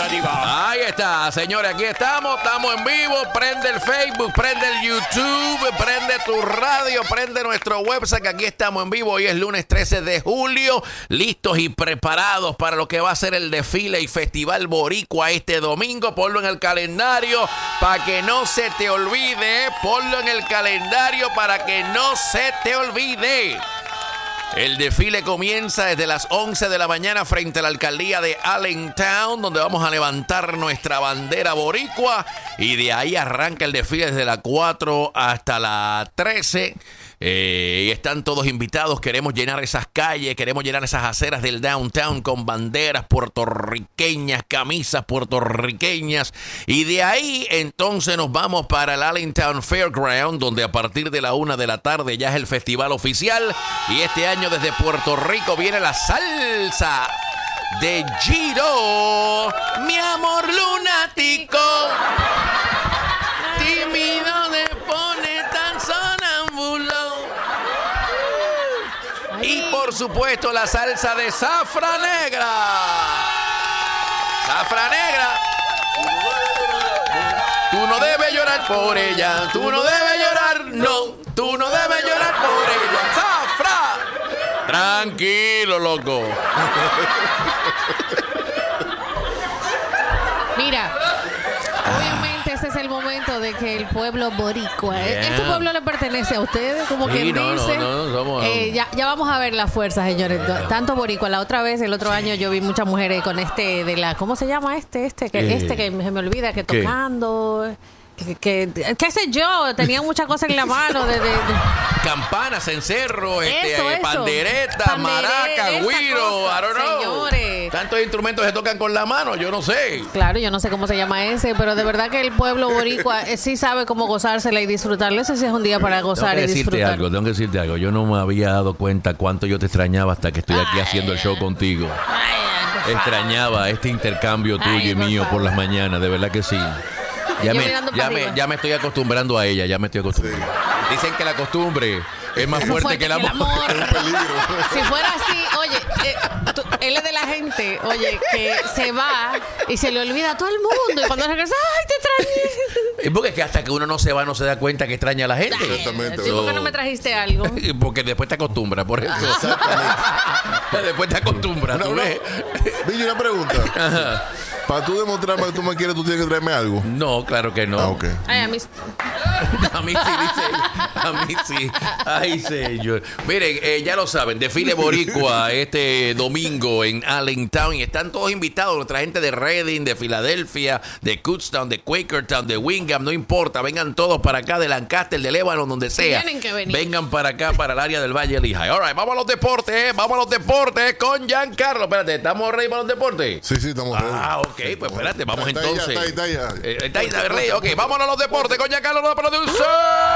alternativa. Ahí está, señores, aquí estamos en vivo. Prende el Facebook, prende el YouTube, prende tu radio, prende nuestro website, que aquí estamos en vivo. Hoy es lunes 13 de julio, listos y preparados para lo que va a ser el desfile y festival boricua este domingo. Ponlo en el calendario para que no se te olvide. Ponlo en el calendario para que no se te olvide. El desfile comienza desde las 11 de la mañana frente a la alcaldía de Allentown, donde vamos a levantar nuestra bandera boricua, y de ahí arranca el desfile desde las 4 hasta las 13. Están todos invitados. Queremos llenar esas calles, queremos llenar esas aceras del downtown con banderas puertorriqueñas, camisas puertorriqueñas, y de ahí entonces nos vamos para el Allentown Fairground, donde a partir de la 1 de la tarde ya es el festival oficial, y este año desde Puerto Rico viene la salsa de Giro, mi amor lunático, tímido me pone tan sonámbulo. Y por supuesto la salsa de Zafra Negra. Zafra Negra. Tú no debes llorar por ella. Tú no debes llorar, no. Tú no debes llorar por ella. Zafra. Tranquilo, loco. Mira, obviamente ese es el momento de que el pueblo boricua, este pueblo le pertenece a ustedes, como quien dice. Somos... ya vamos a ver la fuerza, señores. Tanto boricua. La otra vez, el otro año, yo vi muchas mujeres con de la, ¿cómo se llama que se me olvida, que ¿qué? Tocando... qué sé yo, tenía muchas cosas en la mano de campanas, cencerro, eso. pandereta, maraca, güiro, I don't know. Señores. Tantos instrumentos se tocan con la mano, yo no sé. Claro, yo no sé cómo se llama ese, pero de verdad que el pueblo boricua sí sabe cómo gozársela y disfrutarlo. Ese sí es un día para gozar y disfrutar. Tengo que decirte algo. Yo no me había dado cuenta cuánto yo te extrañaba hasta que estoy aquí haciendo el show contigo. Extrañaba este intercambio tuyo y mío por las mañanas, de verdad que sí. Ya me estoy acostumbrando a ella, Sí. Dicen que la costumbre es más fuerte que el amor. Es un peligro. Si fuera así, oye, él es de la gente, oye, que se va y se le olvida a todo el mundo. Y cuando regresa, ¡ay, te extrañé! Porque es que hasta que uno no se va, no se da cuenta que extraña a la gente. Exactamente. ¿Por qué no me trajiste algo? Porque después te acostumbras, por eso. Después te acostumbras, ¿tú ves? Billy, una pregunta. Ajá. Para tú demostrarme que tú me quieres, tú tienes que traerme algo. No, claro que no. Ok. Ay, a mí sí, dice. A mí sí. Ay, señor. Miren, ya lo saben, desfile boricua este domingo en Allentown. Y están todos invitados, nuestra gente de Reading, de Filadelfia, de Kutztown, de Quakertown, de Wingham, no importa. Vengan todos para acá, de Lancaster, de Lebanon, donde sea. Tienen que venir. Vengan para acá, para el área del Valle Lehigh. All right, vamos a los deportes, con Giancarlo. Espérate, ¿estamos ready para los deportes? Sí, estamos ready. Ok, pues espérate, vamos Está entonces. ahí, está ahí. Está ahí, rey. Ok, vámonos a los deportes con Giancarlo, no produce.